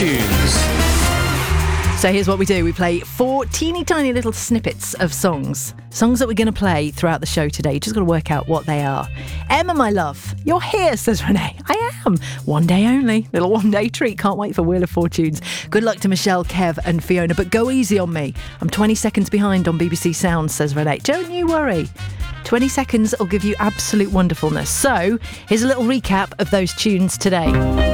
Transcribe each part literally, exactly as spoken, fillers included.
tunes. So here's what we do. We play four teeny tiny little snippets of songs. Songs that we're going to play throughout the show today. You just got to work out what they are. Emma, my love, you're here, says Renee. I am. One day only. Little one day treat. Can't wait for Wheel of Fortunes. Good luck to Michelle, Kev and Fiona. But go easy on me. I'm twenty seconds behind on B B C Sounds, says Renee. Don't you worry. twenty seconds will give you absolute wonderfulness. So here's a little recap of those tunes today.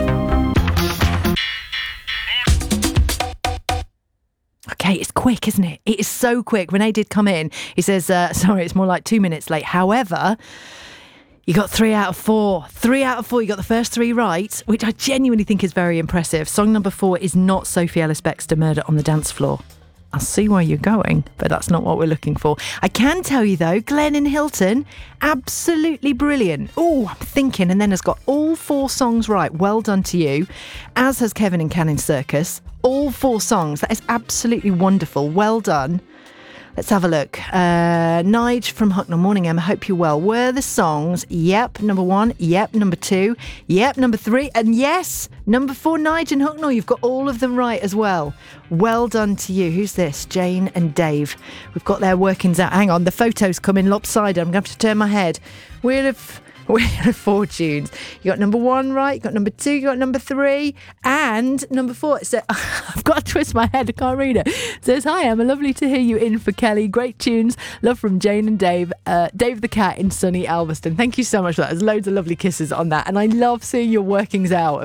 Okay, it's quick, isn't it? It is so quick. Renee did come in. He says, uh, sorry, it's more like two minutes late. However, you got three out of four. Three out of four. You got the first three right, which I genuinely think is very impressive. Song number four is not Sophie Ellis-Bextor, Murder on the Dance Floor. I see where you're going, but that's not what we're looking for. I can tell you, though, Glennon Hilton, absolutely brilliant. Oh, I'm thinking, and then has got all four songs right. Well done to you. As has Kevin and Cannon Circus. All four songs. That is absolutely wonderful. Well done. Let's have a look. Uh, Nige from Hucknall. Morning, Emma. Hope you're well. Were the songs? Yep. Number one. Yep. Number two. Yep. Number three. And yes, number four, Nige and Hucknall. You've got all of them right as well. Well done to you. Who's this? Jane and Dave. We've got their workings out. Hang on. The photos come in lopsided. I'm going to have to turn my head. Wheel of... Wheel of Fortunes. You got number one right, you got number two, you got number three, and number four. So I've got to twist my head, I can't read it. It says, hi Emma, lovely to hear you in for Kelly. Great tunes. Love from Jane and Dave. Uh, Dave the cat in sunny Alveston. Thank you so much for that. There's loads of lovely kisses on that. And I love seeing your workings out